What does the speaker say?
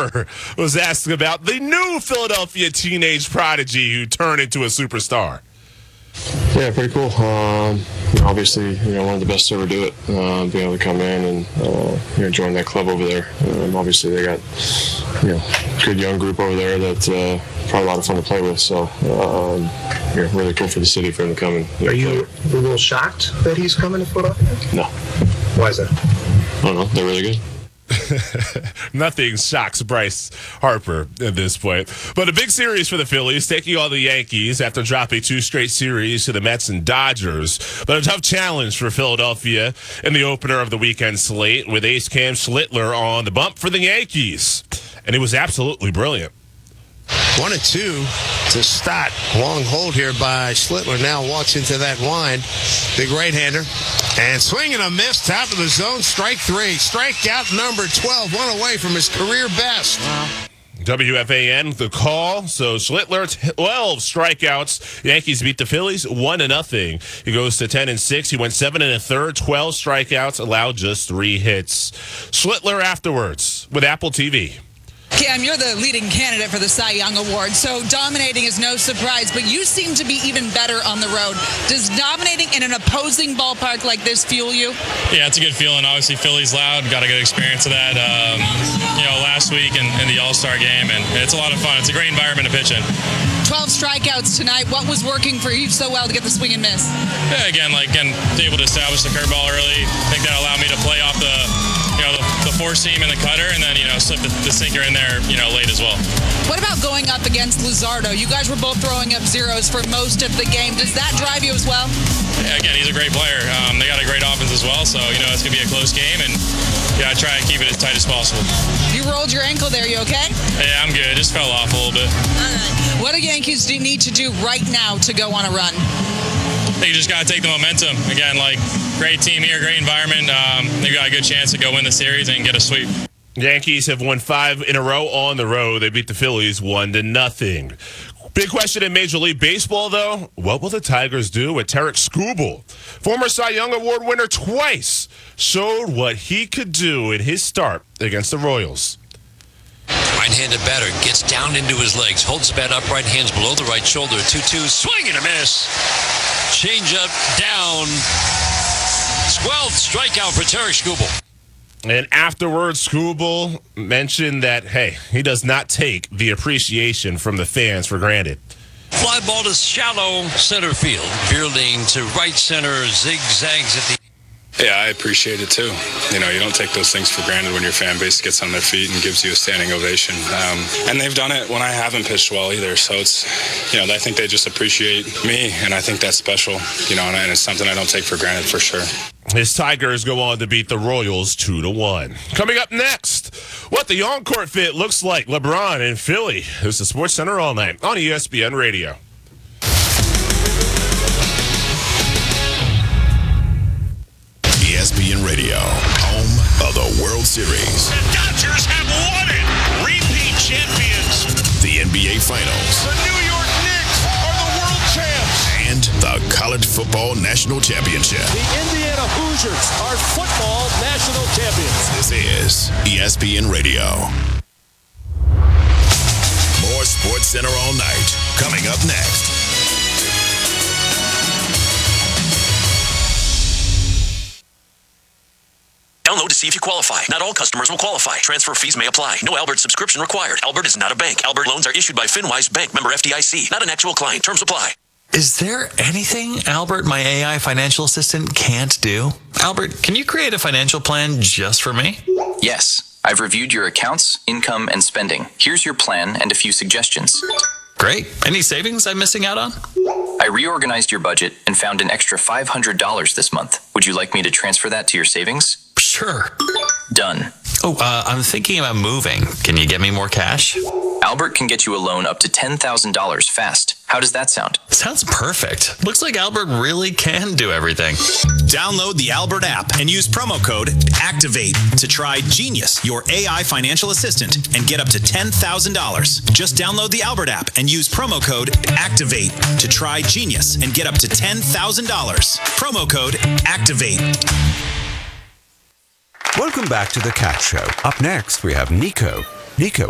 Harper was asking about the new Philadelphia teenage prodigy who turned into a superstar. Yeah, pretty cool. Obviously, one of the best to ever do it. Being able to come in and join that club over there. Obviously, they got good young group over there that's probably a lot of fun to play with. So, really cool for the city for him to come and. Are you a little shocked that he's coming to Philadelphia? No. Why is that? I don't know. They're really good. Nothing shocks Bryce Harper at this point. But a big series for the Phillies, taking on the Yankees after dropping 2 straight series to the Mets and Dodgers. But a tough challenge for Philadelphia in the opener of the weekend slate with ace Cam Schlittler on the bump for the Yankees. And it was absolutely brilliant. 1-2 to start. Long hold here by Schlittler. Now walks into that wind. Big right-hander. And swing and a miss. Top of the zone. Strike 3. Strikeout number 12. One away from his career best. WFAN, the call. So Schlittler, 12 strikeouts. Yankees beat the Phillies 1-0. He goes to 10-6. He went 7 1/3, 12 strikeouts, allowed just 3 hits. Schlittler afterwards with Apple TV. Cam, you're the leading candidate for the Cy Young Award, so dominating is no surprise, but you seem to be even better on the road. Does dominating in an opposing ballpark like this fuel you? Yeah, it's a good feeling. Obviously, Philly's loud. Got a good experience of that, last week in the All-Star game, and it's a lot of fun. It's a great environment to pitch in. 12 strikeouts tonight. What was working for you so well to get the swing and miss? Yeah, again, able to establish the curveball early. I think that allowed me to play off the four seam and the cutter, and then slip the sinker in there late as well. What about going up against Luzardo? You guys were both throwing up zeros for most of the game. Does that drive you as well? Yeah, again, he's a great player. They got a great offense as well, so it's gonna be a close game, and I try and keep it as tight as possible. You rolled your ankle there. You okay? Yeah, I'm good. Just fell off a little bit. All right. What do Yankees need to do right now to go on a run? You just got to take the momentum. Again, great team here, great environment. They've got a good chance to go win the series and get a sweep. Yankees have won 5 in a row on the road. They beat the Phillies 1-0. Big question in Major League Baseball, though. What will the Tigers do with Tarik Skubal? Former Cy Young Award winner twice showed what he could do in his start against the Royals. Right-handed batter gets down into his legs, holds the bat upright, hands below the right shoulder, 2-2, swing and a miss. Change up, down. 12th strikeout for Tarik Skubal. And afterwards, Skubal mentioned that, he does not take the appreciation from the fans for granted. Fly ball to shallow center field. Fielding to right center, zigzags at the... Yeah, I appreciate it too. You don't take those things for granted when your fan base gets on their feet and gives you a standing ovation. And they've done it when I haven't pitched well either. So it's, I think they just appreciate me, and I think that's special, and it's something I don't take for granted for sure. His Tigers go on to beat the Royals 2-1. Coming up next, what the on-court fit looks like. LeBron in Philly. This is Sports Center All Night on ESPN Radio. ESPN Radio, home of the World Series. The Dodgers have won it. Repeat champions. The NBA Finals. The New York Knicks are the world champs. And the College Football National Championship. The Indiana Hoosiers are football national champions. This is ESPN Radio. More Sports Center All Night coming up next. Download to see if you qualify. Not all customers will qualify. Transfer fees may apply. No Albert subscription required. Albert is not a bank. Albert loans are issued by FinWise Bank, member FDIC. Not an actual client. Terms apply. Is there anything Albert, my AI financial assistant, can't do? Albert, can you create a financial plan just for me? Yes. I've reviewed your accounts, income, and spending. Here's your plan and a few suggestions. Great. Any savings I'm missing out on? I reorganized your budget and found an extra $500 this month. Would you like me to transfer that to your savings? Sure. Done. Oh, I'm thinking about moving. Can you get me more cash? Albert can get you a loan up to $10,000 fast. How does that sound? Sounds perfect. Looks like Albert really can do everything. Download the Albert app and use promo code ACTIVATE to try Genius, your AI financial assistant, and get up to $10,000. Just download the Albert app and use promo code ACTIVATE to try Genius and get up to $10,000. Promo code ACTIVATE. Welcome back to The Cat Show. Up next, we have Nico. Nico